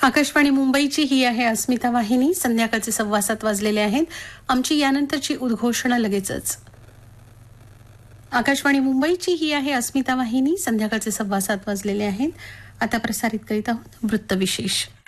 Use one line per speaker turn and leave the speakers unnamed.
आकाशवाणी मुंबईची ही आहे अस्मिता वाहिनी. संध्याकाळचे 7:15 वाजलेले आहेत. आमची यानंतरची उद्घोषणा लगेचच. आकाशवाणी मुंबईची ही आहे अस्मिता वाहिनी. संध्याकाळचे 7:15 वाजलेले आहेत. आता प्रसारित करीत आहोत वृत्तविशेष.